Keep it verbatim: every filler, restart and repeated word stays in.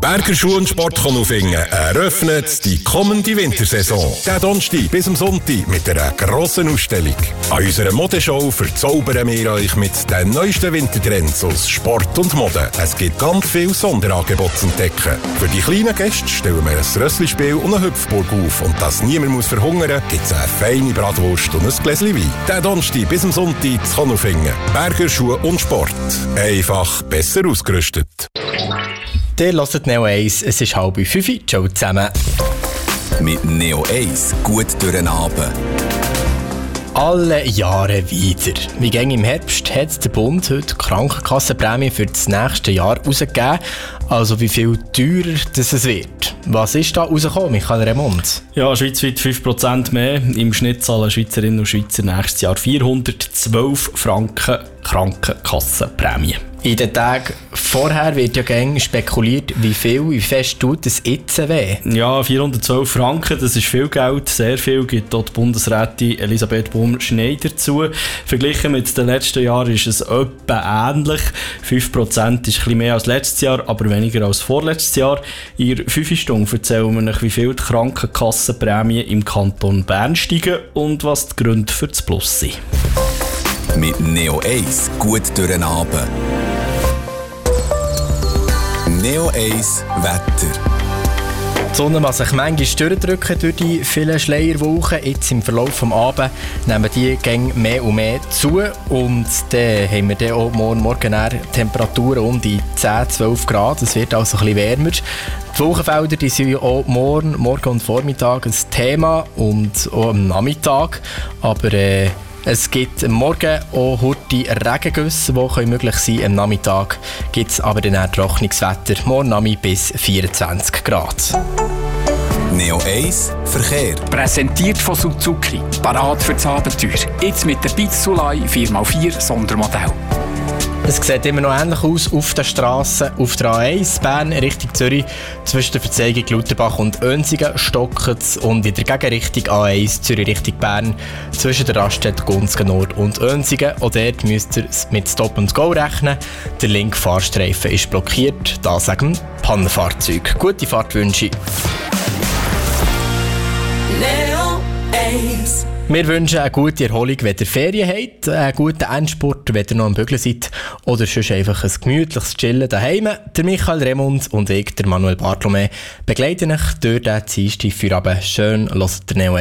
Berger Schuh und Sportkonufingen eröffnet die kommende Wintersaison. Der Donnerstag bis am Sonntag mit einer grossen Ausstellung. An unserer Modeshow verzaubern wir euch mit den neuesten Wintertrends aus Sport und Mode. Es gibt ganz viele Sonderangebote zu entdecken. Für die kleinen Gäste stellen wir ein Rösslispiel und eine Hüpfburg auf. Und dass niemand muss verhungern, gibt es eine feine Bratwurst und ein Gläschen Wein. Der Donnerstag bis am Sonntag zu Konufingen. Berger Schuh und Sport. Einfach besser ausgerüstet. Der hört Neo eins, es ist halb fünf, ciao zusammen. Mit Neo eins gut durch den Abend. Alle Jahre wieder. Wie gäng im Herbst hat der Bund heute die Krankenkassenprämie für das nächste Jahr rausgegeben. Also wie viel teurer das es wird. Was ist da rausgekommen, Michael Remond? Ja, schweizweit fünf Prozent mehr. Im Schnitt zahlen Schweizerinnen und Schweizer nächstes Jahr vierhundertzwölf Franken Krankenkassenprämie. In den Tagen vorher wird ja gäng spekuliert, wie viel, wie fest tut es jetzt weh? Ja, vierhundertzwölf Franken, das ist viel Geld, sehr viel, gibt dort die Bundesrätin Elisabeth Baum-Schneider zu. Verglichen mit den letzten Jahren ist es etwa ähnlich. fünf Prozent ist ein bisschen mehr als letztes Jahr, aber weniger als vorletztes Jahr. In der fünf Stunde erzählen wir euch, wie viel die Krankenkassenprämien im Kanton Bern steigen und was die Gründe für das Plus sind. Mit Neo eins gut durch den Abend. Neo eins Wetter. Die Sonne muss sich manchmal durchdrücken durch die vielen Schleierwolken. Jetzt im Verlauf des Abends nehmen die Gänge mehr und mehr zu. Und dann haben wir dann auch morgen, morgen Temperaturen um die zehn, zwölf Grad. Es wird also ein bisschen wärmer. Die Wolkenfelder die sind auch morgen, morgen und Vormittag ein Thema und auch am Nachmittag. Aber äh, es gibt am Morgen auch hurtige Regengüsse, die möglich sein können. Am Nachmittag gibt es aber dann auch trockenes Wetter. Morgen Nachmittag bis vierundzwanzig Grad. Neo eins Verkehr. Präsentiert von Suzuki. Parat für das Abenteuer. Jetzt mit der Bitsulei vier mal vier Sondermodell. Es sieht immer noch ähnlich aus auf der Strasse. Auf der A eins Bern Richtung Zürich zwischen der Verzeigung Lutherbach und Oensingen stockt es und in der Gegenrichtung A eins Zürich Richtung Bern zwischen der Raststätte Gunzgen Nord und Oensingen. Auch dort müsst ihr mit Stop and Go rechnen. Der linke Fahrstreifen ist blockiert. Da sagen Pannenfahrzeug. Gute Fahrtwünsche. Neo eins. Wir wünschen eine gute Erholung, wenn ihr Ferien habt, einen guten Endspurt, wenn ihr noch am Bügeln seid, oder sonst einfach ein gemütliches Chillen daheim. Der Michael Remund und ich, der Manuel Bartolomä, begleiten euch durch den Dienstag für Abend. Schön hört ihr Neo